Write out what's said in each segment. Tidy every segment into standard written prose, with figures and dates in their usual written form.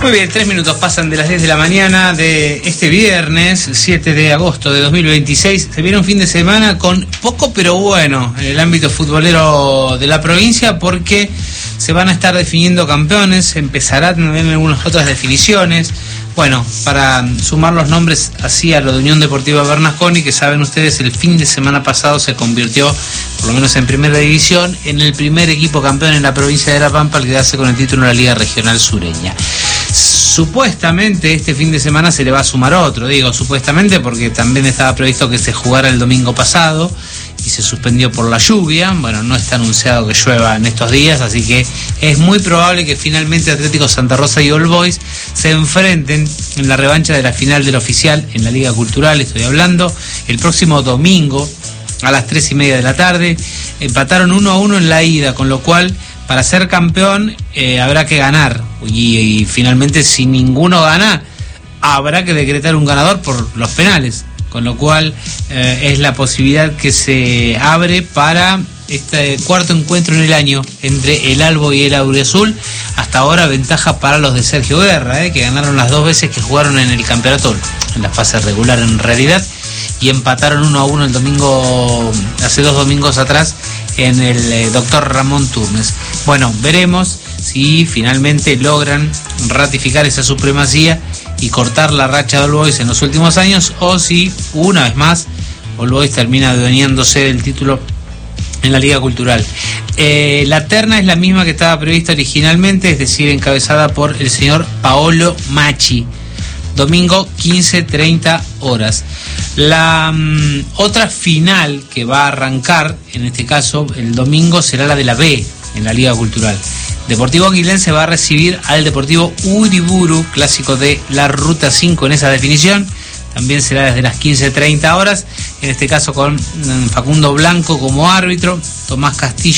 Muy bien, 3 minutos pasan de las 10 de la mañana de este viernes, 7 de agosto de 2026. Se viene un fin de semana con poco pero bueno en el ámbito futbolero de la provincia, porque se van a estar definiendo campeones, empezará también algunas otras definiciones. Bueno, para sumar los nombres así a lo de Unión Deportiva Bernasconi, que saben ustedes, el fin de semana pasado se convirtió, por lo menos en primera división, en el primer equipo campeón en la provincia de La Pampa al quedarse con el título de la Liga Regional Sureña. Supuestamente este fin de semana se le va a sumar otro, digo supuestamente porque también estaba previsto que se jugara el domingo pasado y se suspendió por la lluvia. Bueno, no está anunciado que llueva en estos días, así que es muy probable que finalmente Atlético Santa Rosa y All Boys se enfrenten en la revancha de la final del oficial en la Liga Cultural, estoy hablando, el próximo domingo a las 3:30 de la tarde. Empataron 1-1 en la ida, con lo cual para ser campeón habrá que ganar y finalmente si ninguno gana habrá que decretar un ganador por los penales, con lo cual es la posibilidad que se abre para este cuarto encuentro en el año entre el Albo y el Auriazul. Hasta ahora ventaja para los de Sergio Guerra, que ganaron las 2 veces que jugaron en el campeonato, en la fase regular en realidad, y empataron 1-1 el domingo, hace 2 domingos atrás, en el Dr. Ramón Turnes. Bueno, veremos si finalmente logran ratificar esa supremacía y cortar la racha de All Boys en los últimos años, o si una vez más All Boys termina adueñándose del título en la Liga Cultural. La terna es la misma que estaba prevista originalmente, es decir, encabezada por el señor Paolo Macchi. Domingo 15:30 horas. La otra final que va a arrancar, en este caso el domingo, será la de la B en la Liga Cultural. Deportivo Anguilense va a recibir al Deportivo Uriburu, clásico de la Ruta 5 en esa definición. También será desde las 15:30 horas, en este caso con Facundo Blanco como árbitro, Tomás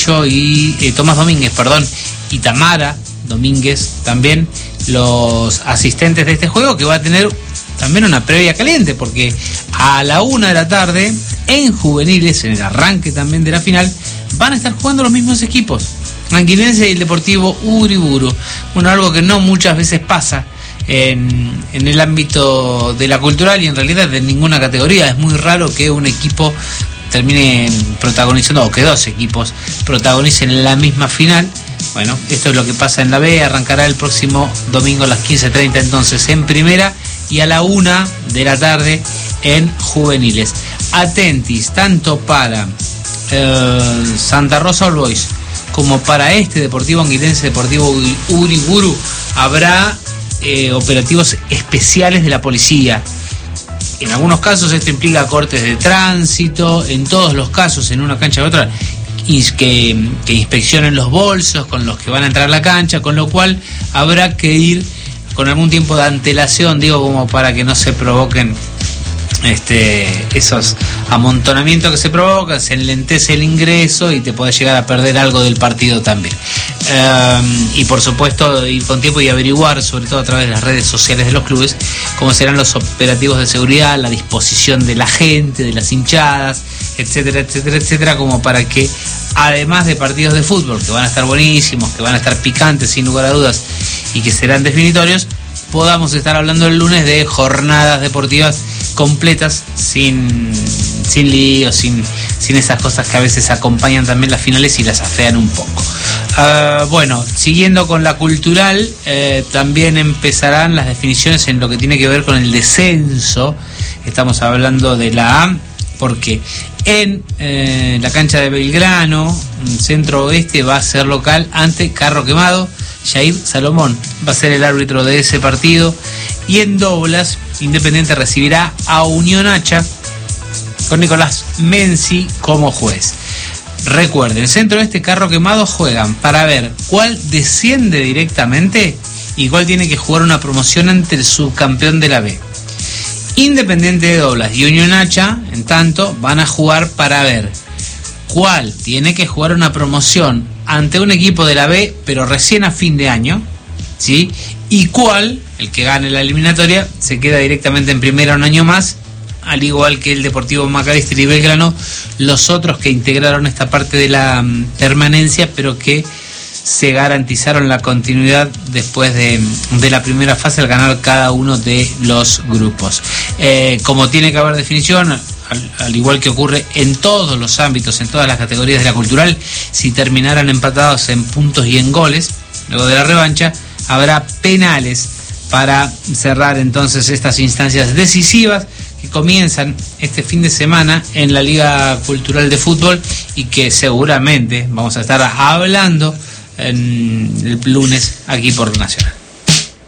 Domínguez, y Tamara Domínguez también los asistentes de este juego, que va a tener también una previa caliente, porque a la 1 de la tarde en juveniles, en el arranque también de la final, van a estar jugando los mismos equipos, Anguilense y el Deportivo Uriburu. Bueno, algo que no muchas veces pasa en el ámbito de la cultural y en realidad de ninguna categoría. Es muy raro que un equipo termine protagonizando, o que 2 equipos protagonicen la misma final. Bueno, esto es lo que pasa en la B. Arrancará el próximo domingo a las 15:30 entonces en primera, y a la 1 de la tarde en juveniles. Atentis, tanto para Santa Rosa All Boys como para este Deportivo Anguilense, Deportivo Uriburu, habrá operativos especiales de la policía. En algunos casos esto implica cortes de tránsito, en todos los casos, en una cancha u otra, que inspeccionen los bolsos con los que van a entrar a la cancha, con lo cual habrá que ir con algún tiempo de antelación, digo, como para que no se provoquen esos amontonamientos que se provocan, se enlentece el ingreso y te podés llegar a perder algo del partido también. Y por supuesto ir con tiempo y averiguar, sobre todo a través de las redes sociales de los clubes, cómo serán los operativos de seguridad, la disposición de la gente, de las hinchadas, etcétera, etcétera, etcétera, como para que, además de partidos de fútbol que van a estar buenísimos, que van a estar picantes sin lugar a dudas y que serán definitorios, podamos estar hablando el lunes de jornadas deportivas completas, sin líos, sin esas cosas que a veces acompañan también las finales y las afean un poco. Bueno, siguiendo con la cultural, también empezarán las definiciones en lo que tiene que ver con el descenso. Estamos hablando de la A, porque en la cancha de Belgrano, Centro Oeste, va a ser local ante Carro Quemado. Jair Salomón va a ser el árbitro de ese partido. Y en Doblas, Independiente recibirá a Unión Hacha con Nicolás Menzi como juez. Recuerden, Centro Oeste, Carro Quemado juegan para ver cuál desciende directamente y cuál tiene que jugar una promoción ante el subcampeón de la B. Independiente de Doblas y Unión Hacha, en tanto, van a jugar para ver cuál tiene que jugar una promoción ante un equipo de la B, pero recién a fin de año, ¿sí? Y cuál, el que gane la eliminatoria, se queda directamente en primera un año más, al igual que el Deportivo Macalister y Belgrano, los otros que integraron esta parte de la permanencia, pero que se garantizaron la continuidad después de la primera fase al ganar cada uno de los grupos. Como tiene que haber definición, al igual que ocurre en todos los ámbitos, en todas las categorías de la cultural, si terminaran empatados en puntos y en goles, luego de la revancha, habrá penales para cerrar entonces estas instancias decisivas que comienzan este fin de semana en la Liga Cultural de Fútbol y que seguramente vamos a estar hablando el lunes aquí por Nacional.